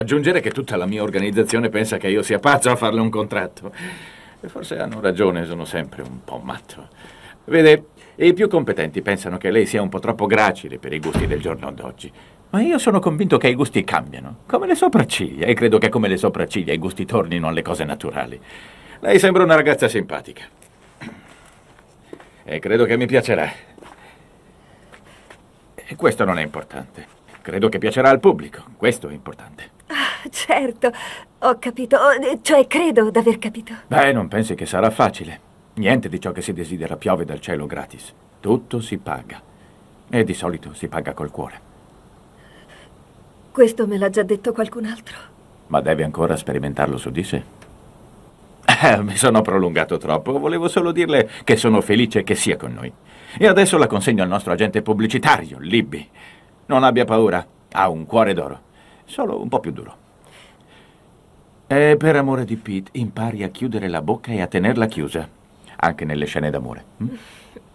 Aggiungere che tutta la mia organizzazione pensa che io sia pazzo a farle un contratto. E forse hanno ragione, sono sempre un po' matto. Vede, i più competenti pensano che lei sia un po' troppo gracile per i gusti del giorno d'oggi. Ma io sono convinto che i gusti cambiano, come le sopracciglia, e credo che come le sopracciglia i gusti tornino alle cose naturali. Lei sembra una ragazza simpatica. E credo che mi piacerà. E questo non è importante. Credo che piacerà al pubblico, questo è importante. Ah, certo, ho capito, cioè credo d'aver capito. Beh, non pensi che sarà facile. Niente di ciò che si desidera piove dal cielo gratis. Tutto si paga. E di solito si paga col cuore. Questo me l'ha già detto qualcun altro. Ma deve ancora sperimentarlo su di sé. Mi sono prolungato troppo. Volevo solo dirle che sono felice che sia con noi. E adesso la consegno al nostro agente pubblicitario, Libby. Non abbia paura. Ha un cuore d'oro. Solo un po' più duro. E per amore di Pete, impari a chiudere la bocca e a tenerla chiusa. Anche nelle scene d'amore.